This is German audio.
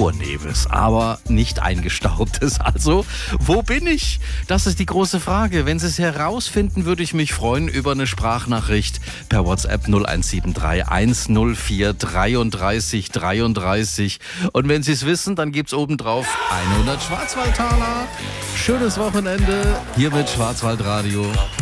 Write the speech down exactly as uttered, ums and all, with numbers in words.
Spurnebels, aber nicht eingestaubtes. Also, wo bin ich? Das ist die große Frage. Wenn Sie es herausfinden, würde ich mich freuen über eine Sprachnachricht per WhatsApp null eins sieben drei eins null vier dreiunddreißig dreiunddreißig. Und wenn Sie es wissen, dann gibt's obendrauf hundert Schwarzwaldtaler. Schönes Wochenende hier mit Schwarzwaldradio.